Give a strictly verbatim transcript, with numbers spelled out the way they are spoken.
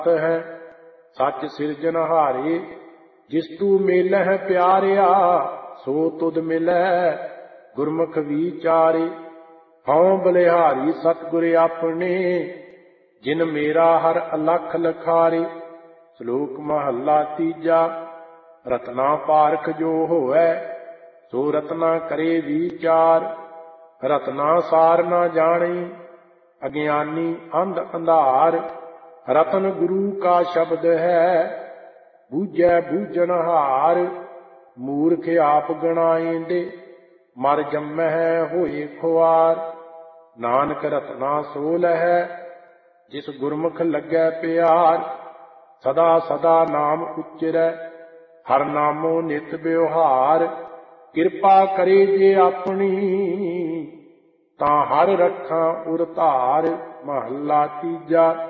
है सच सिरजनहारे। जिस तू मेलह प्यारिया सो तुद मिलै गुरमुख विचारे। हौं बलिहारी सतगुर अपने जिन मेरा हर अलख लखारे। श्लोक महला तीजा। रत्ना पारख जो होवै सो रत्ना करे विचार। रत्ना सार ना जाने अज्ञानी अंध अंधार। रतन गुरु का शब्द है बूझै बूझनहार। मूर्ख आप गणाएंदे मर जम्मह होए खुआर। नानक रत्ना सोल है जिस गुरमुख लगे प्यार। सदा सदा नाम उच्चरै हर नामो नित व्यवहार। किरपा करे जे अपनी तां हर रखां उर धार। महला तीजा।